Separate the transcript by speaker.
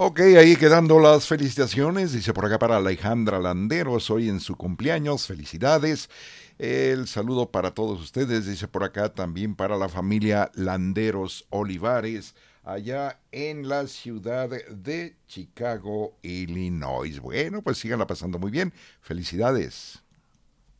Speaker 1: Ok, ahí quedando las felicitaciones, dice por acá para Alejandra Landeros, hoy en su cumpleaños, felicidades. El saludo para todos ustedes, dice por acá también para la familia Landeros Olivares, allá en la ciudad de Chicago, Illinois. Bueno, pues síganla pasando muy bien, felicidades.